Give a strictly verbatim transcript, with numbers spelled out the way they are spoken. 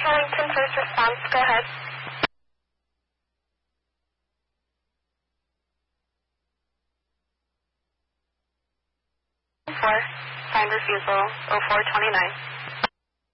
Arlington, first response. Go ahead. Four. Signed refusal. oh four twenty-nine.